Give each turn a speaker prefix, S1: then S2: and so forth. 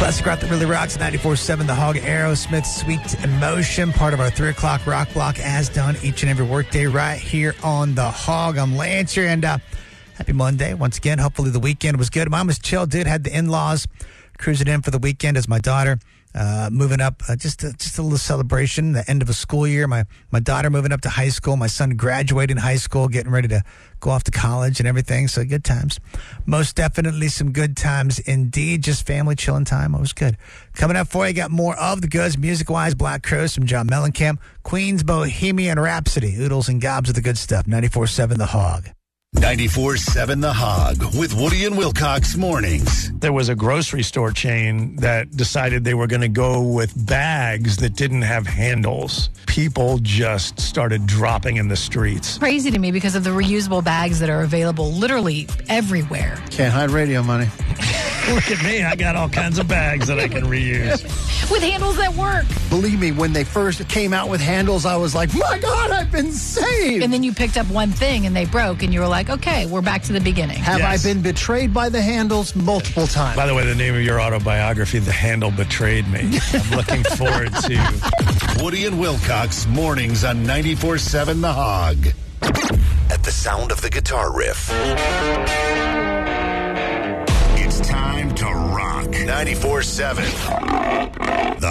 S1: Classic rock that really rocks. 94.7 The Hog, Aerosmith, Sweet Emotion, part of our 3 o'clock rock block, as done each and every workday right here on The Hog. I'm Lancer, and happy Monday once again. Hopefully the weekend was good. Mine was chill, dude. Had the in-laws cruising in for the weekend as my daughter moving up. Just a little celebration, the end of a school year. My daughter moving up to high school. My son graduating high school, getting ready to go off to college and everything. So good times. Most definitely some good times indeed. Just family chilling time. It was good. Coming up for you, got more of the goods music-wise. Black Crowes from John Mellencamp. Queen's Bohemian Rhapsody. Oodles and gobs of the good stuff. 94.7 The Hog.
S2: 94.7 The Hog with Woody and Wilcox mornings.
S3: There was a grocery store chain that decided they were going to go with bags that didn't have handles. People just started dropping in the streets.
S4: Crazy to me because of the reusable bags that are available literally everywhere.
S5: Can't hide radio money.
S3: Look at me. I got all kinds of bags that I can reuse.
S4: With handles that work.
S5: Believe me, when they first came out with handles, I was like, my God, I've been saved.
S4: And then you picked up one thing and they broke and you were like, okay, we're back to the beginning.
S5: Have
S3: Yes.
S5: I been betrayed by the handles? Multiple times.
S3: By the way, the name of your autobiography, The Handle Betrayed Me. I'm looking forward to
S2: Woody and Wilcox mornings on 94.7 The Hog. At the sound of the guitar riff, it's time to rock. 94.7 The